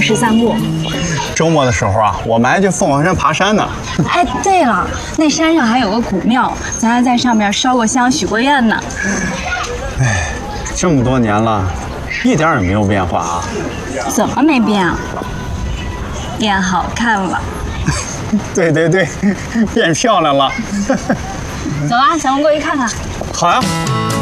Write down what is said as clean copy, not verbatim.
市散步。 周末的时候啊，我们还去凤凰山爬山呢。 哎，对了，那山上还有个古庙，咱还在上面烧过香、许过愿呢。 哎，这么多年了，一点也没有变化啊。 怎么没变啊？变好看了。 对对对，变漂亮了。 走啊，咱们过去看看。 好呀。